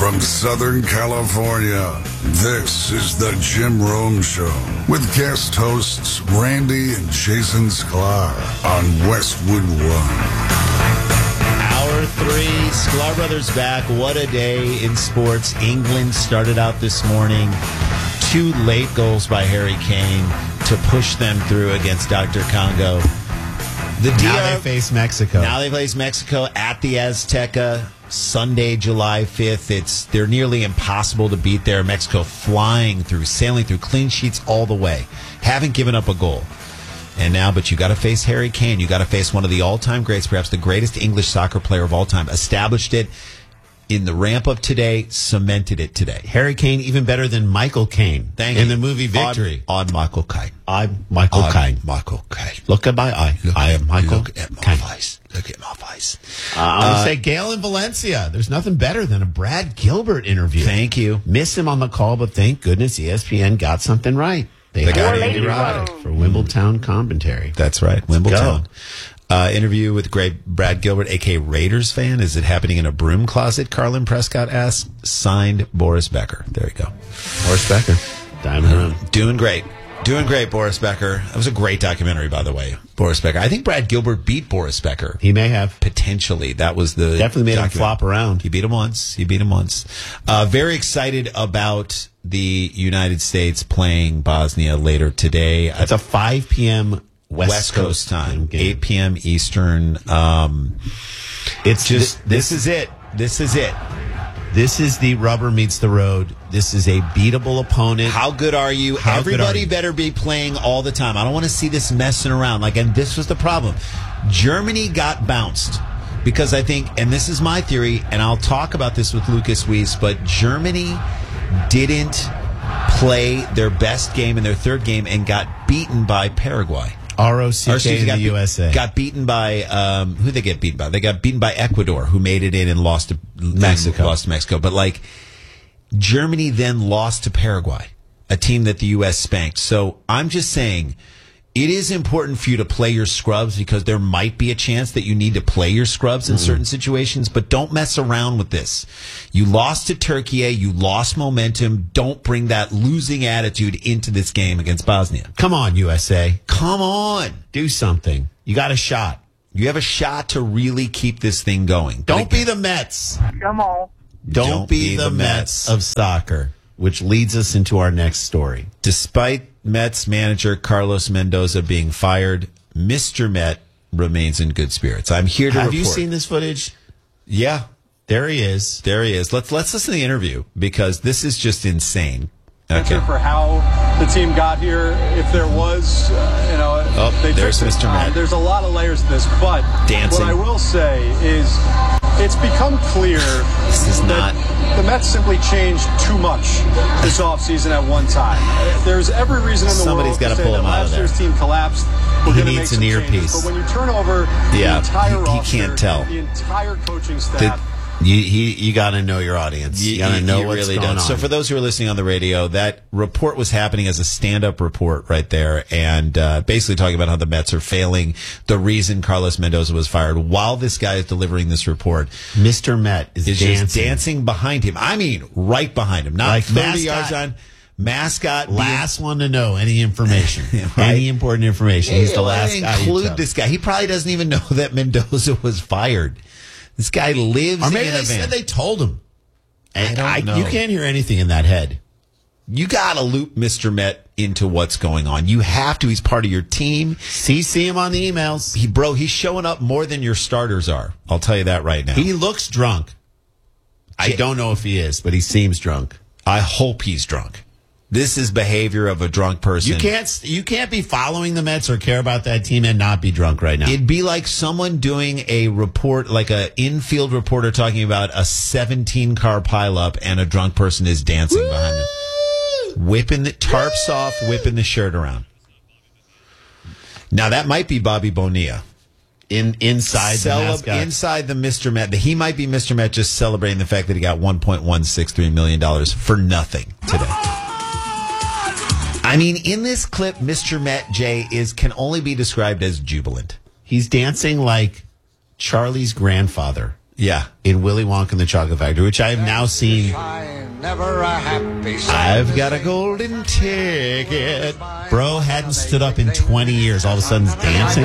From Southern California, this is the Jim Rome Show with guest hosts Randy and Jason Sklar on Westwood One. Hour 3, Sklar Brothers back. What a day in sports. England started out this morning. 2 late goals by Harry Kane to push them through against Dr. Congo. Now they face Mexico. Now they face Mexico at the Azteca Sunday, July 5th. They're nearly impossible to beat there. Mexico flying through, sailing through, clean sheets all the way. Haven't given up a goal. And now, but you got to face Harry Kane. You got to face one of the all-time greats, perhaps the greatest English soccer player of all time. Established it in the ramp-up today, cemented it today. Harry Kane, even better than Michael Caine in the movie Victory. On Michael Caine. I'm Michael Caine. Michael Caine. Look at my eye. I am Michael Look at my Caine. face. Look at my face. I'm going to say Gale in Valencia. There's nothing better than a Brad Gilbert interview. Thank you. Miss him on the call, but thank goodness ESPN got something right. They got Andy Roddick for Wimbledon commentary. That's right, Wimbledon. Interview with great Brad Gilbert, a.k.a. Raiders fan. Is it happening in a broom closet? Carlin Prescott asks. Signed, Boris Becker. There you go. Boris Becker. Diamond Run. Doing great. Doing great, Boris Becker. That was a great documentary, by the way. Boris Becker. I think Brad Gilbert beat Boris Becker. He may have. Potentially. That was the Definitely made him flop around. He beat him once. Very excited about the United States playing Bosnia later today. It's a 5 p.m. West Coast time, game. 8 p.m. Eastern. It's just this is it. This is it. This is the rubber meets the road. This is a beatable opponent. How good are you? Everybody better be playing all the time. I don't want to see this messing around. And this was the problem. Germany got bounced because I think, and this is my theory, and I'll talk about this with Lucas Weiss, but Germany didn't play their best game in their third game and got beaten by Paraguay. ROCK in the USA. Got beaten by, who they get beaten by? They got beaten by Ecuador, who made it in and lost to Mexico. But Germany then lost to Paraguay, a team that the U.S. spanked. So I'm just saying, it is important for you to play your scrubs because there might be a chance that you need to play your scrubs in certain situations, but don't mess around with this. You lost to Turkey. You lost momentum. Don't bring that losing attitude into this game against Bosnia. Come on, USA. Come on. Do something. You got a shot. You have a shot to really keep this thing going. Don't be the Mets. Come on. Don't be the Mets of soccer, which leads us into our next story. Despite Mets manager Carlos Mendoza being fired, Mr. Met remains in good spirits. I'm here to report. Have you seen this footage? Yeah. There he is. Let's listen to the interview because this is just insane. Okay. For how the team got here, if there was, there's Mr. Met. There's a lot of layers to this, but dancing. What I will say is it's become clear that the Mets simply changed too much this offseason at one time. There's every reason in the Somebody's world to say that last year's team collapsed. He needs an earpiece. But when you turn over the entire roster, he can't tell. The entire coaching staff. You got to know your audience. You got to know what's going on. So for those who are listening on the radio, that report was happening as a stand-up report right there, and basically talking about how the Mets are failing. The reason Carlos Mendoza was fired while this guy is delivering this report, Mr. Met is just dancing behind him. I mean, right behind him, not 30 yards on. Mascot, last one to know any information, right? Any important information. He's the last guy. Include this guy. He probably doesn't even know that Mendoza was fired. This guy lives or maybe in a van. Said they told him. I don't know. You can't hear anything in that head. You got to loop Mr. Met into what's going on. You have to. He's part of your team. CC him on the emails. He's showing up more than your starters are. I'll tell you that right now. He looks drunk. I don't know if he is, but he seems drunk. I hope he's drunk. This is behavior of a drunk person. You can't be following the Mets or care about that team and not be drunk right now. It'd be like someone doing a report, like an infield reporter talking about a 17-car pileup, and a drunk person is dancing behind them, whipping the tarps off, whipping the shirt around. Now that might be Bobby Bonilla. Inside the mascot. Inside the Mr. Met. He might be Mr. Met just celebrating the fact that he got $1.163 million for nothing today. I mean, in this clip, Mr. Met, Jay, can only be described as jubilant. He's dancing like Charlie's grandfather Yeah. In Willy Wonka and the Chocolate Factory, which I have now seen. I've got a golden ticket. Bro hadn't stood up in 20 years. All of a sudden, he's dancing.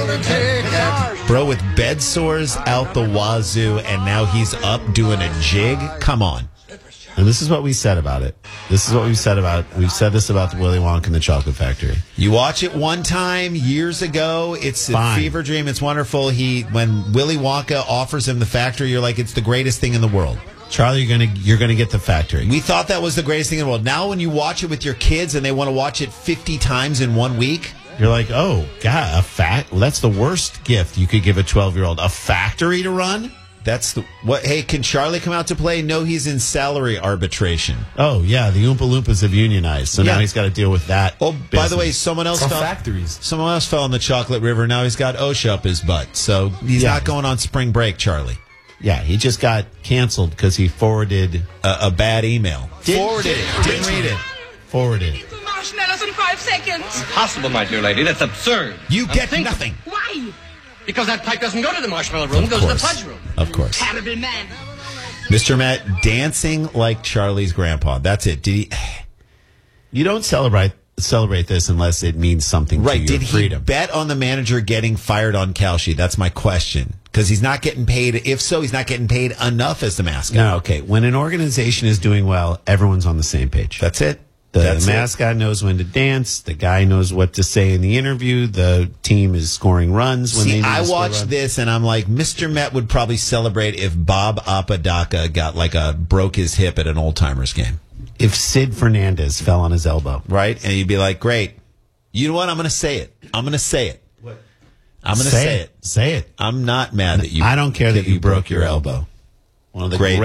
Bro with bed sores out the wazoo, and now he's up doing a jig. Come on. And this is what we said about it. We've said this about the Willy Wonka and the Chocolate Factory. You watch it one time years ago. It's a fever dream. It's wonderful. When Willy Wonka offers him the factory, you're like, it's the greatest thing in the world. Charlie, you're gonna get the factory. We thought that was the greatest thing in the world. Now when you watch it with your kids and they want to watch it 50 times in 1 week, you're like, oh, God, that's the worst gift you could give a 12-year-old. A factory to run? Hey, can Charlie come out to play? No, he's in salary arbitration. Oh, yeah, the Oompa Loompas have unionized, so now he's got to deal with that. Oh, by the way, someone else fell in the chocolate river. Now he's got OSHA up his butt, so he's not going on spring break, Charlie. Yeah, he just got canceled because he forwarded a bad email. Didn't read it. Forwarded it. Marshmallows in 5 seconds. Impossible, my dear lady. That's absurd. You get nothing. Why? Because that pipe doesn't go to the marshmallow room, it goes to the fudge room. Of course. Terrible man. Mr. Matt dancing like Charlie's grandpa. That's it. Did he? You don't celebrate this unless it means something to your Did freedom. He bet on the manager getting fired on Kalshi? That's my question. Because he's not getting paid. If so, he's not getting paid enough as the mascot. No, okay. When an organization is doing well, everyone's on the same page. That's it. The mascot knows when to dance. The guy knows what to say in the interview. The team is scoring runs when they need to score watched runs. this and I'm like, Mr. Met would probably celebrate if Bob Apodaca broke his hip at an Old Timers game. If Sid Fernandez fell on his elbow. Right? And you'd be like, great. You know what? I'm going to say it. I'm going to say it. What? I'm going to say it. Say it. I'm not mad that you. I don't care that you broke your elbow. One of the great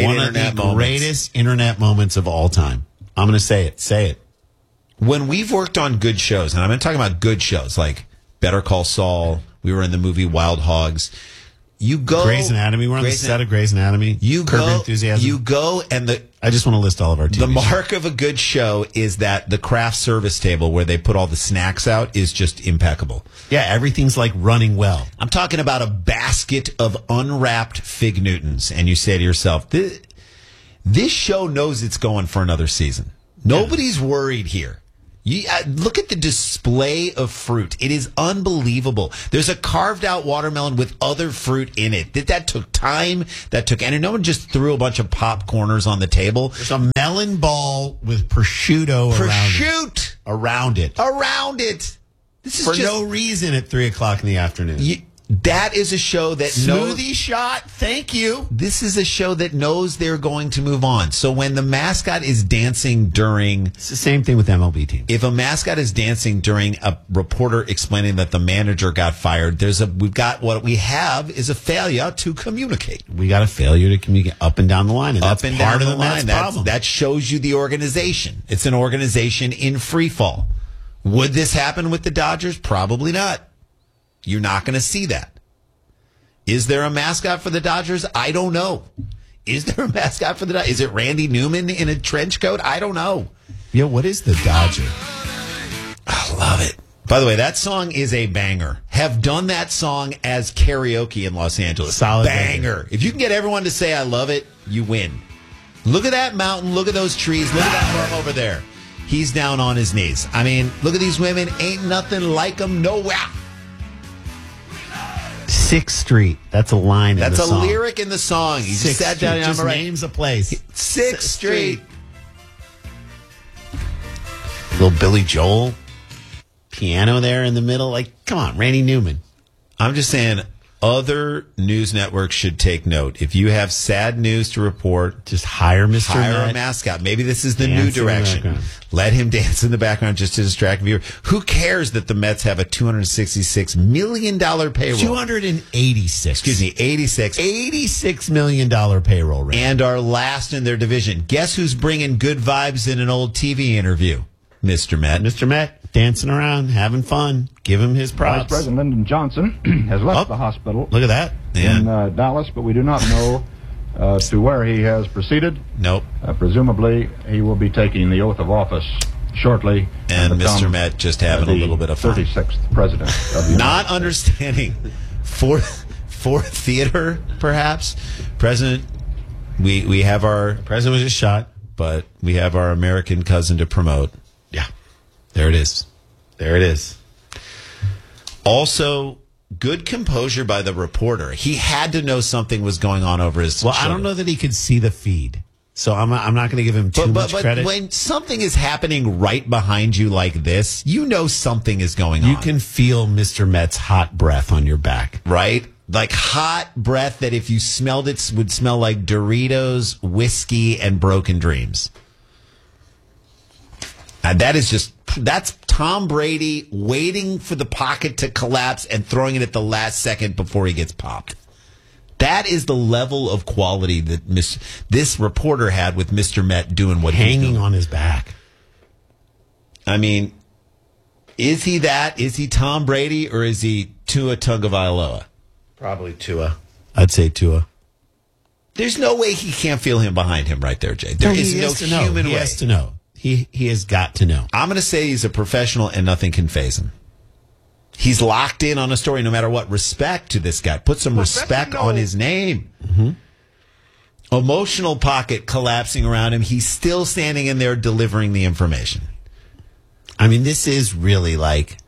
greatest internet moments of all time. I'm going to say it. Say it. When we've worked on good shows, and I'm talking about good shows like Better Call Saul, we were in the movie Wild Hogs. You go Grey's Anatomy. We're on the set of Grey's Anatomy. Curb Enthusiasm. You go and I just want to list all of our TV The mark of a good show is that the craft service table where they put all the snacks out is just impeccable. Yeah, everything's like running well. I'm talking about a basket of unwrapped Fig Newtons, and you say to yourself, this show knows it's going for another season. Nobody's worried here. Look at the display of fruit. It is unbelievable. There's a carved out watermelon with other fruit in it. That took time. And no one just threw a bunch of popcorners on the table. There's a melon ball with prosciutto around it. This is for no reason at 3:00 in the afternoon. That is a show that smoothie shot. Thank you. This is a show that knows they're going to move on. So when the mascot is dancing during, it's the same thing with MLB teams. If a mascot is dancing during a reporter explaining that the manager got fired, what we have is a failure to communicate. We got a failure to communicate up and down the line, and that's part of the line. That shows you the organization. It's an organization in free fall. Would this happen with the Dodgers? Probably not. You're not going to see that. Is there a mascot for the Dodgers? I don't know. Is there a mascot for the Dodgers? Is it Randy Newman in a trench coat? I don't know. Yeah, what is the Dodger? I love it. By the way, that song is a banger. Have done that song as karaoke in Los Angeles. Solid banger. If you can get everyone to say I love it, you win. Look at that mountain. Look at those trees. Look at that farm over there. He's down on his knees. I mean, look at these women. Ain't nothing like them nowhere. 6th Street. That's a line in the song. That's a lyric in the song. He just sat down and just names a place. 6th Street. Little Billy Joel piano there in the middle. Like, come on, Randy Newman. I'm just saying, other news networks should take note. If you have sad news to report, just hire Mr. Hire a mascot. Maybe this is the new direction. Let him dance in the background just to distract viewers. Who cares that the Mets have a $266 million payroll? 286. Excuse me, 86. $86 million payroll rate. And are last in their division. Guess who's bringing good vibes in an old TV interview? Mr. Met. Mr. Met, dancing around, having fun. Give him his props. Vice President Lyndon Johnson has left the hospital. Look at that. In Dallas, but we do not know to where he has proceeded. Nope. Presumably, he will be taking the oath of office shortly. And Mr. Met just having a little bit of fun. 36th president of the Not understanding for theater, perhaps. President, we have our President was just shot, but we have our American cousin to promote. Yeah, there it is. There it is. Also, good composure by the reporter. He had to know something was going on over his shoulder. I don't know that he could see the feed, so I'm not going to give him too much credit. But when something is happening right behind you like this, you know something is going on. You can feel Mr. Met's hot breath on your back. Right? Like hot breath that if you smelled it would smell like Doritos, whiskey, and broken dreams. That's Tom Brady waiting for the pocket to collapse and throwing it at the last second before he gets popped. That is the level of quality that this reporter had with Mr. Met doing what he's doing. Hanging on his back. I mean, is he that? Is he Tom Brady or is he Tua Tagovailoa? Probably Tua. I'd say Tua. There's no way he can't feel him behind him right there, Jay. There is no human way. He has to know. He has got to know. I'm going to say he's a professional and nothing can faze him. He's locked in on a story no matter what. Respect to this guy. Put some respect on his name. Mm-hmm. Emotional pocket collapsing around him. He's still standing in there delivering the information. I mean, this is really like...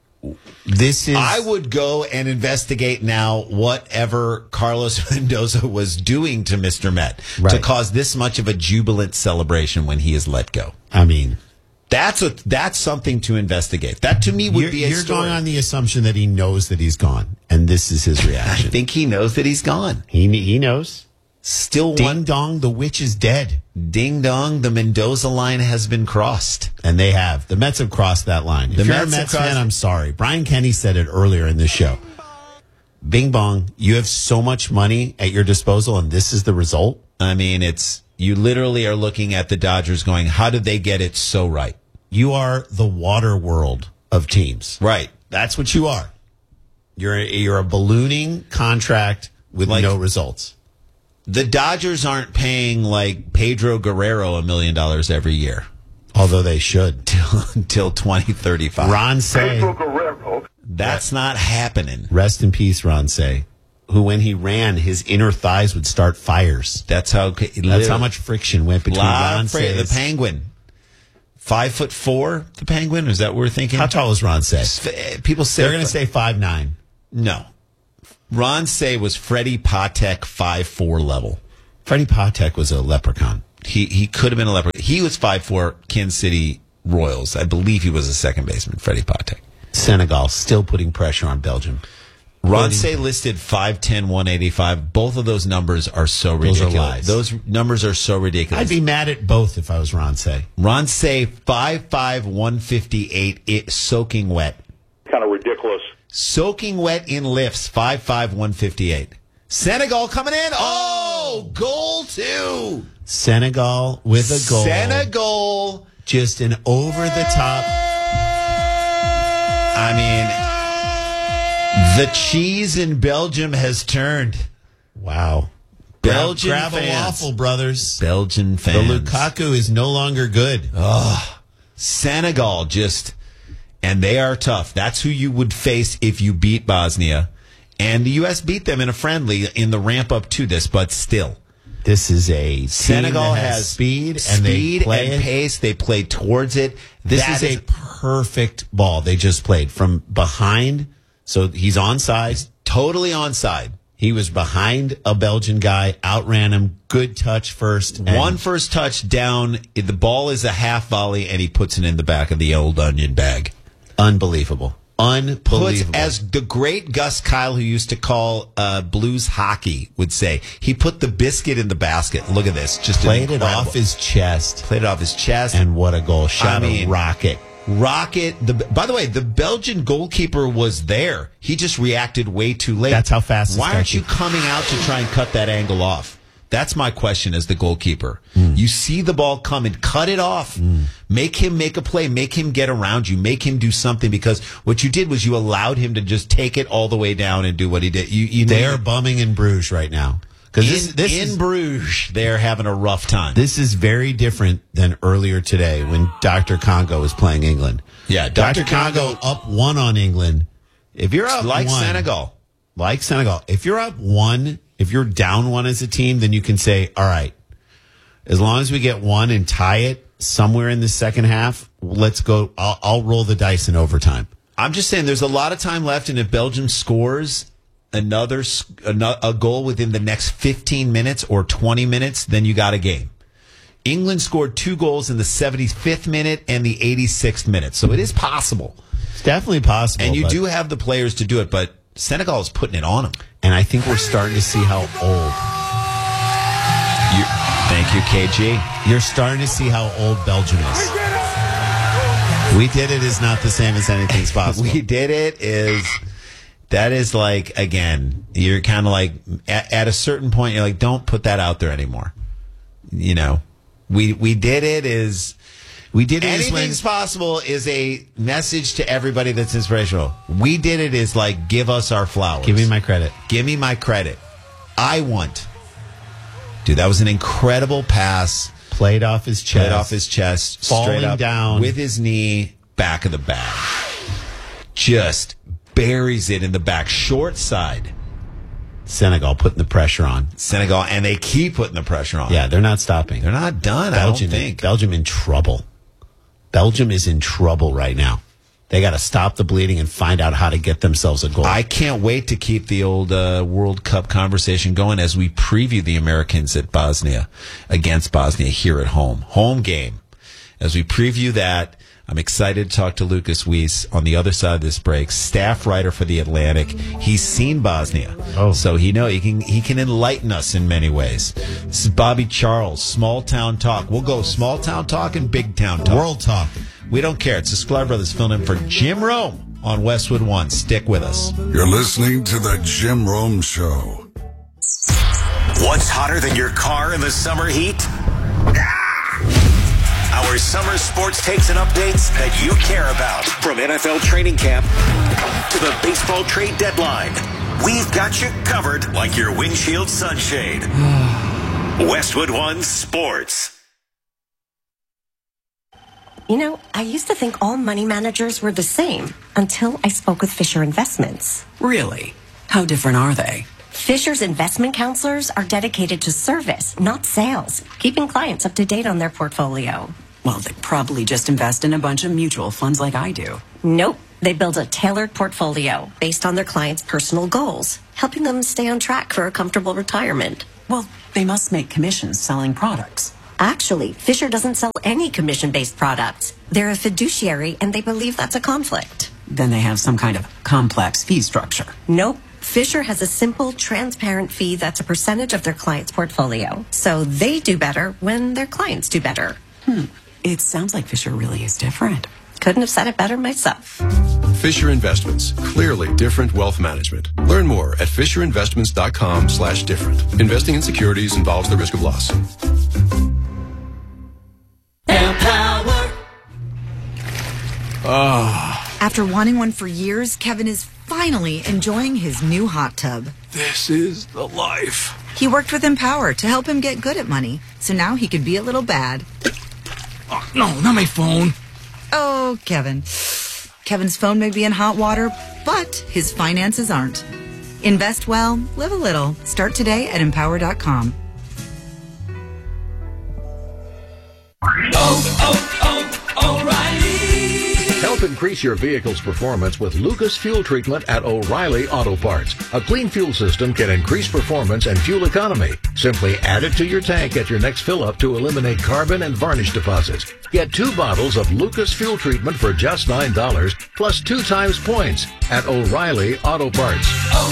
I would go and investigate now whatever Carlos Mendoza was doing to Mr. Met to cause this much of a jubilant celebration when he is let go. I mean, that's something to investigate. That to me would be a You're story. going on the assumption that he knows that he's gone, and this is his reaction. I think he knows that he's gone. He knows. Still Ding dong, the witch is dead. Ding dong, the Mendoza line has been crossed. And they have. The Mets have crossed that line. If you're a Mets fan, I'm sorry. Brian Kenny said it earlier in this show. Bing bong, you have so much money at your disposal, and this is the result? I mean, you literally are looking at the Dodgers going, how did they get it so right? You are the water world of teams. Right. That's what you are. You're a ballooning contract with no results. The Dodgers aren't paying like Pedro Guerrero $1 million every year. Although they should. Until 2035. Ron Say. That's not happening. Rest in peace, Ron Say. Who, when he ran, his inner thighs would start fires. That's how much friction went between Ron Say. The Penguin. 5'4", the Penguin? Is that what we're thinking? How tall is Ron Say? People say they're going to say 5'9". No. Ron Say was Freddie Patek 5'4" level. Freddie Patek was a leprechaun. He could have been a leprechaun. He was 5'4", Kansas City Royals. I believe he was a second baseman, Freddie Patek. Senegal still putting pressure on Belgium. Ron Say listed 5'10", 185. Both of those numbers are so ridiculous. Those are lies. Those numbers are so ridiculous. I'd be mad at both if I was Ron Say. Ron Say, 5'5", 158, soaking wet. Kind of ridiculous. Soaking wet in lifts, 5'5", 158. Senegal coming in. Oh, goal two. Senegal with a goal. Senegal. Just an over-the-top. I mean, the cheese in Belgium has turned. Wow. Belgian Gravel fans. waffle, brothers. Belgian fans. The Lukaku is no longer good. Oh, Senegal just... And they are tough. That's who you would face if you beat Bosnia. And the U.S. beat them in a friendly in the ramp up to this, but still. This is a Senegal has speed and pace. They play towards it. This is a perfect ball they just played from behind. So he's onside. Totally onside. He was behind a Belgian guy, outran him. Good touch first. One first touch down. The ball is a half volley, and he puts it in the back of the old onion bag. Unbelievable. As the great Gus Kyle, who used to call blues hockey, would say, he put the biscuit in the basket. Look at this. Just played it off his chest. Played it off his chest. And what a goal. Shot a rocket. By the way, the Belgian goalkeeper was there. He just reacted way too late. That's how fast this Why aren't you coming out to try and cut that angle off? That's my question as the goalkeeper. You see the ball come and cut it off. Make him make a play. Make him get around you. Make him do something, because what you did was you allowed him to just take it all the way down and do what he did. They're bumming in Bruges right now. In Bruges, they're having a rough time. This is very different than earlier today when Dr. Congo was playing England. Yeah, Dr. Congo up 1 on England. If you're up like 1, Senegal. like Senegal, if you're up 1, if you're down 1 as a team, then you can say, all right, as long as we get 1 and tie it somewhere in the second half, let's go. I'll roll the dice in overtime. I'm just saying there's a lot of time left, and if Belgium scores a goal within the next 15 minutes or 20 minutes, then you got a game. England scored 2 goals in the 75th minute and the 86th minute. So it is possible. It's definitely possible. And you do have the players to do it, but Senegal is putting it on them. And I think we're starting to see how old. Thank you, KG. You're starting to see how old Belgium is. We did it is not the same as anything's possible. We did it is... That is like, again, you're kind of like, at a certain point, you're like, don't put that out there anymore. You know, we did it is, anything's possible is a message to everybody that's inspirational. We did it is like, give us our flowers. Give me my credit. Give me my credit. Dude, that was an incredible pass. Played off his chest. Falling straight up down. With his knee, back of the bag. Just buries it in the back, short side. Senegal putting the pressure on. And they keep putting the pressure on. Yeah, they're not stopping. They're not done, I don't think. Belgium in trouble. Belgium is in trouble right now. They got to stop the bleeding and find out how to get themselves a goal. I can't wait to keep the old World Cup conversation going as we preview the Americans at Bosnia, against Bosnia here at home. Home game. As we preview that, I'm excited to talk to Lucas Weiss on the other side of this break, staff writer for The Atlantic. He's seen Bosnia, so he can enlighten us in many ways. This is Bobby Charles, Small Town Talk. We'll go small town talk and big town talk. World talk. We don't care. It's the Sklar Brothers filling in for Jim Rome on Westwood One. Stick with us. You're listening to the Jim Rome Show. What's hotter than your car in the summer heat? Our summer sports takes and updates that you care about. From NFL training camp to the baseball trade deadline, we've got you covered like your windshield sunshade. Westwood One Sports. You know, I used to think all money managers were the same until I spoke with Fisher Investments. Really? How different are they? Fisher's investment counselors are dedicated to service, not sales, keeping clients up to date on their portfolio. Well, they probably just invest in a bunch of mutual funds like I do. Nope. They build a tailored portfolio based on their clients' personal goals, helping them stay on track for a comfortable retirement. Well, they must make commissions selling products. Actually, Fisher doesn't sell any commission-based products. They're a fiduciary, and they believe that's a conflict. Then they have some kind of complex fee structure. Nope. Fisher has a simple, transparent fee that's a percentage of their client's portfolio. So they do better when their clients do better. It sounds like Fisher really is different. Couldn't have said it better myself. Fisher Investments. Clearly different wealth management. Learn more at fisherinvestments.com/different. Investing in securities involves the risk of loss. Empower. After wanting one for years, Kevin is finally enjoying his new hot tub. This is the life. He worked with Empower to help him get good at money, so now he could be a little bad. Oh, no, not my phone. Oh, Kevin. Kevin's phone may be in hot water, but his finances aren't. Invest well, live a little. Start today at Empower.com. O'Reilly. Help increase your vehicle's performance with Lucas Fuel Treatment at O'Reilly Auto Parts. A clean fuel system can increase performance and fuel economy. Simply add it to your tank at your next fill-up to eliminate carbon and varnish deposits. Get 2 bottles of Lucas Fuel Treatment for just $9 plus 2 times points at O'Reilly Auto Parts.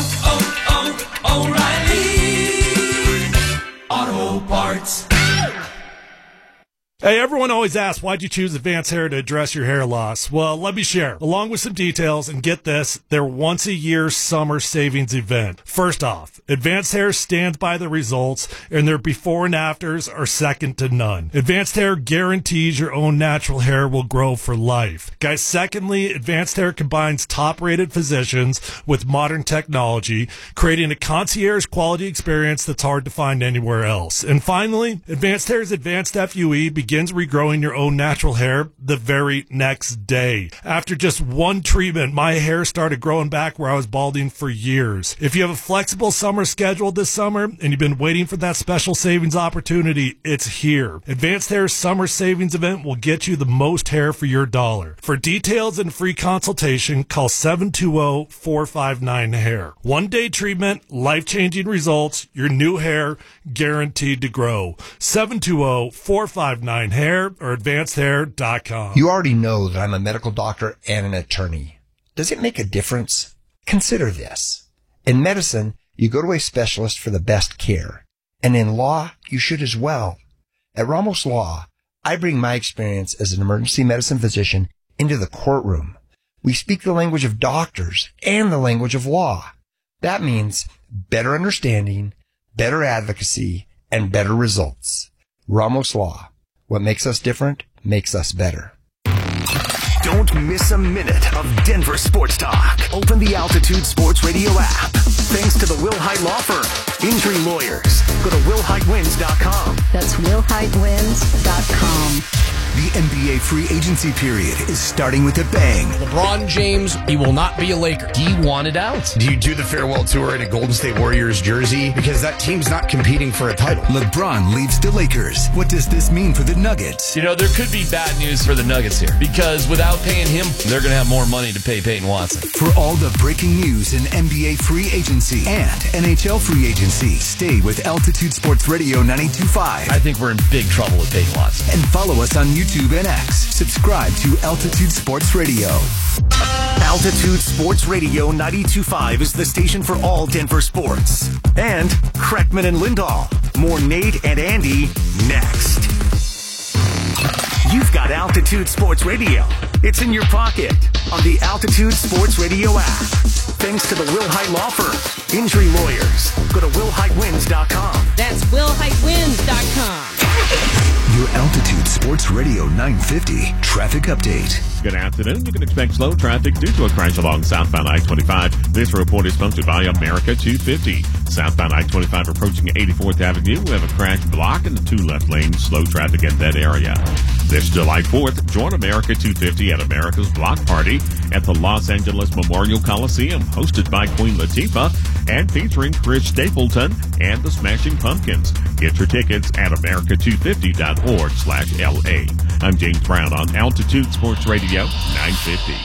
O'Reilly Auto Parts. Hey, everyone always asks, why'd you choose Advanced Hair to address your hair loss? Well, let me share, along with some details, and get this, their once-a-year summer savings event. First off, Advanced Hair stands by the results, and their before and afters are second to none. Advanced Hair guarantees your own natural hair will grow for life. Guys, secondly, Advanced Hair combines top-rated physicians with modern technology, creating a concierge quality experience that's hard to find anywhere else. And finally, Advanced Hair's Advanced FUE begins begins regrowing your own natural hair the very next day. After just one treatment, my hair started growing back where I was balding for years. If you have a flexible summer schedule this summer and you've been waiting for that special savings opportunity, it's here. Advanced Hair's summer savings event will get you the most hair for your dollar. For details and free consultation, call 720-459-HAIR. One-day treatment, life-changing results, your new hair guaranteed to grow. 720-459-HAIR or advancedhair.com. You already know that I'm a medical doctor and an attorney. Does it make a difference? Consider this. In medicine, you go to a specialist for the best care. And in law, you should as well. At Ramos Law, I bring my experience as an emergency medicine physician into the courtroom. We speak the language of doctors and the language of law. That means better understanding, better advocacy, and better results. Ramos Law. What makes us different makes us better. Don't miss a minute of Denver sports talk. Open the Altitude Sports Radio app. Thanks to the Will Hite Law Firm. Injury lawyers. Go to willhitewins.com. That's willhitewins.com. The NBA free agency period is starting with a bang. LeBron James, he will not be a Laker. He wanted out. Do you do the farewell tour in a Golden State Warriors jersey? Because that team's not competing for a title. LeBron leaves the Lakers. What does this mean for the Nuggets? You know, there could be bad news for the Nuggets here. Because without paying him, they're going to have more money to pay Peyton Watson. For all the breaking news in NBA free agency and NHL free agency, stay with Altitude Sports Radio 92.5. I think we're in big trouble with Peyton Watson. And follow us on YouTube and X. Subscribe to Altitude Sports Radio. Altitude Sports Radio 92.5 is the station for all Denver sports. And Kreckman and Lindahl. More Nate and Andy next. You've got Altitude Sports Radio. It's in your pocket on the Altitude Sports Radio app. Thanks to the Will Hite Law Firm. Injury lawyers. Go to willhitewins.com. That's willhitewins.com. Your Altitude Sports Radio 950 traffic update. Good afternoon. You can expect slow traffic due to a crash along southbound I-25. This report is sponsored by America 250. Southbound I-25 approaching 84th Avenue. We have a crash block in the two left lanes. Slow traffic in that area. This July 4th, join America 250 at America's Block Party at the Los Angeles Memorial Coliseum, hosted by Queen Latifah and featuring Chris Stapleton and the Smashing Pumpkins. Get your tickets at america250.org/LA. I'm James Brown on Altitude Sports Radio 950.